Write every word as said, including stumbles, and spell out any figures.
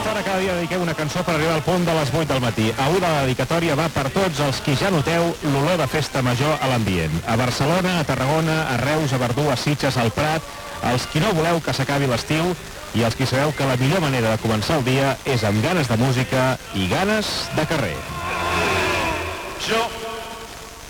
estona cada dia dediquem una cançó per arribar al punt de les vuit del matí. Avui la dedicatòria va per tots els qui ja noteu l'olor de festa major a l'ambient. A Barcelona, a Tarragona, a Reus, a Verdú, a Sitges, al Prat, els qui no voleu que s'acabi l'estiu i els qui sabeu que la millor manera de començar el dia és amb ganes de música i ganes de carrer. Jo